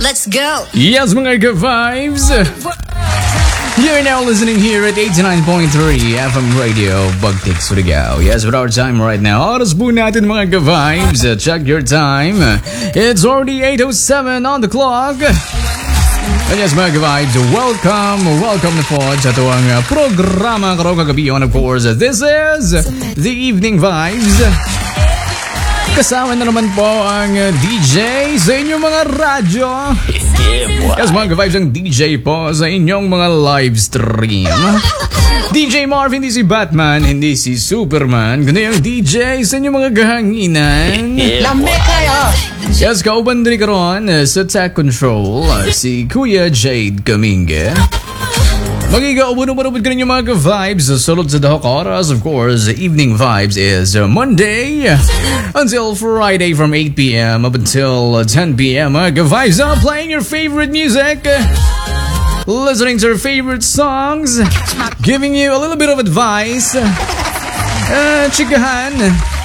Let's go! Yes, mga ka-vibes! You're now listening here at 89.3 FM Radio, Bagtik Surigao. Yes, with our time right now, oras po natin mga ka-vibes. Check your time. It's already 8:07 on the clock. And yes, mga ka-vibes, welcome na po sa tuwang programa karong kagabi. And of course, this is The Evening Vibes. Kasama na naman po ang DJ sa inyong mga radyo. Yes, mga ka-vibes, ang DJ po sa inyong mga live stream. DJ Marv, hindi si Batman, hindi si Superman, kundi ang DJ sa inyong mga gahanginan. Lambe kayo! Yes, kauban din karon sa Tech Control, si Kuya Jade Kaminge. Magiga-ubod-ubod ka rin yung mga ka-vibes sa sulod sa dahok oras. Of course, Evening Vibes is Monday until Friday from 8 p.m. up until 10 p.m. Mga ka-vibes are playing your favorite music, listening to your favorite songs, giving you a little bit of advice, chikahan,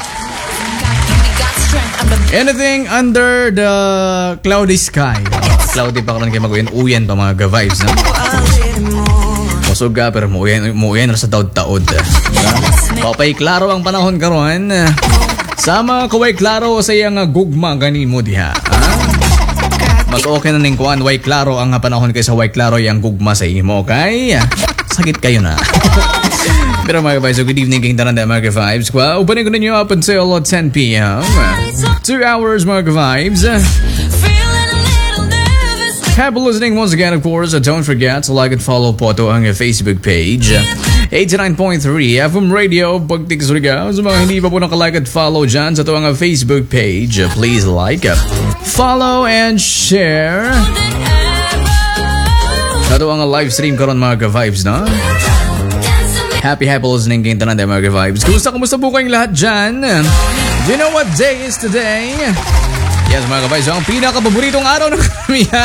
anything under the cloudy sky. Cloudy pa karon kay mag-uyan pa mga ka-vibes, no? Kusog ka pero muuyan sa taod-taod. Papay klaro ang panahon karon. Sama kaway klaro sa iyang gugma gani mo diha. Mas okay na ning kuan way klaro ang panahon kaysa way klaro yang gugma sa imo, okay? Sakit kayo na. Pero mga ka-vibes, good evening king tanan mga ka-vibes. Opening ko ninyo up until 10 p.m. 2 hours mga ka-vibes. Happy listening once again, of course. Don't forget to like and follow po ito ang Facebook page. 89.3 FM Radio, Bagtik Surigao. Sa mga hindi pa po nakalike at follow dyan sa ito ang Facebook page, please like, follow, and share. Ito ang live stream karon mga ka-vibes, no? Happy listening king tanan mga ka-vibes. Kumusta po kayong lahat dyan? Do you know what day is today? Yes mga ka-vibes, ang pinaka-paboritong araw ng kami.